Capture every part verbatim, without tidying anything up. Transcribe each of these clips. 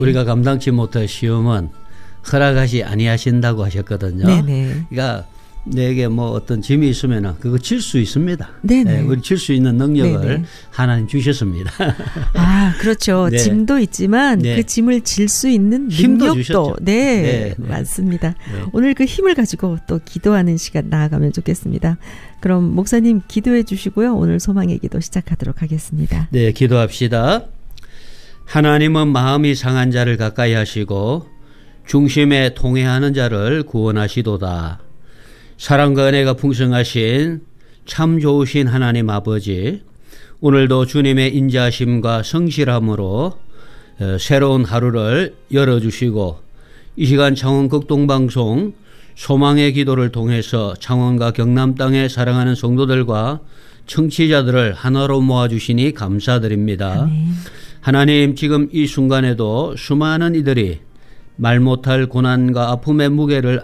우리가 감당치 못할 시험은 허락하지 아니하신다고 하셨거든요. 네네. 그러니까 내게 뭐 어떤 짐이 있으면은 그거 질 수 있습니다. 네네. 네, 우리 질 수 있는 능력을 네네. 하나님 주셨습니다. 아, 그렇죠. 네. 짐도 있지만 네. 그 짐을 질 수 있는 힘도 능력도 주셨죠. 네, 네, 네. 맞습니다. 네. 오늘 그 힘을 가지고 또 기도하는 시간 나아가면 좋겠습니다. 그럼 목사님 기도해 주시고요. 오늘 소망의 기도 시작하도록 하겠습니다. 네, 기도합시다. 하나님은 마음이 상한 자를 가까이 하시고 중심에 통회하는 자를 구원하시도다. 사랑과 은혜가 풍성하신 참 좋으신 하나님 아버지, 오늘도 주님의 인자하심과 성실함으로 새로운 하루를 열어주시고 이 시간 창원 극동방송 소망의 기도를 통해서 창원과 경남 땅에 사랑하는 성도들과 청취자들을 하나로 모아주시니 감사드립니다. 아멘. 하나님, 지금 이 순간에도 수많은 이들이 말 못할 고난과 아픔의 무게를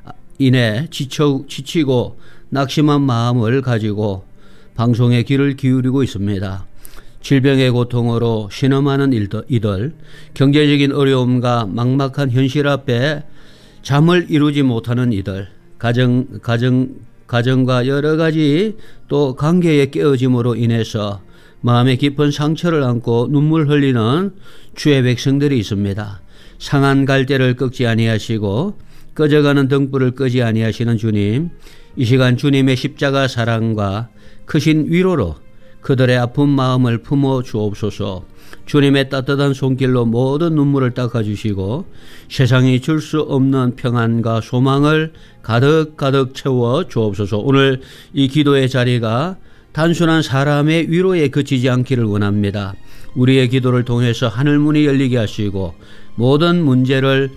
인해 지쳐, 지치고 낙심한 마음을 가지고 방송에 귀를 기울이고 있습니다. 질병의 고통으로 신음하는 이들, 경제적인 어려움과 막막한 현실 앞에 잠을 이루지 못하는 이들, 가정, 가정, 가정과 여러 가지 또 관계의 깨어짐으로 인해서 마음에 깊은 상처를 안고 눈물 흘리는 주의 백성들이 있습니다. 상한 갈대를 꺾지 아니하시고 꺼져가는 등불을 끄지 아니하시는 주님, 이 시간 주님의 십자가 사랑과 크신 위로로 그들의 아픈 마음을 품어 주옵소서. 주님의 따뜻한 손길로 모든 눈물을 닦아주시고 세상이 줄 수 없는 평안과 소망을 가득 가득 채워 주옵소서. 오늘 이 기도의 자리가 단순한 사람의 위로에 그치지 않기를 원합니다. 우리의 기도를 통해서 하늘문이 열리게 하시고 모든 문제를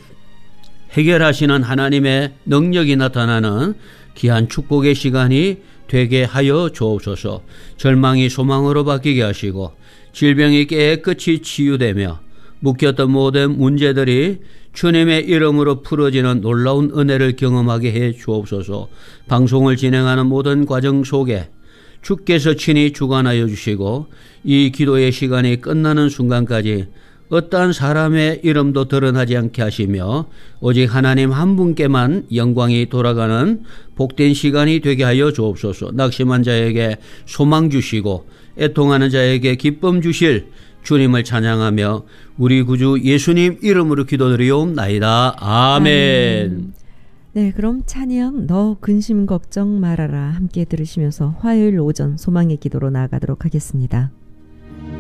해결하시는 하나님의 능력이 나타나는 귀한 축복의 시간이 되게 하여 주옵소서. 절망이 소망으로 바뀌게 하시고 질병이 깨끗이 치유되며 묶였던 모든 문제들이 주님의 이름으로 풀어지는 놀라운 은혜를 경험하게 해 주옵소서. 방송을 진행하는 모든 과정 속에 주께서 친히 주관하여 주시고 이 기도의 시간이 끝나는 순간까지 어떠한 사람의 이름도 드러나지 않게 하시며 오직 하나님 한 분께만 영광이 돌아가는 복된 시간이 되게 하여 주옵소서. 낙심한 자에게 소망 주시고 애통하는 자에게 기쁨 주실 주님을 찬양하며 우리 구주 예수님 이름으로 기도드리옵나이다. 아멘. 아멘. 네, 그럼 찬양 너 근심 걱정 말아라 함께 들으시면서 화요일 오전 소망의 기도로 나아가도록 하겠습니다.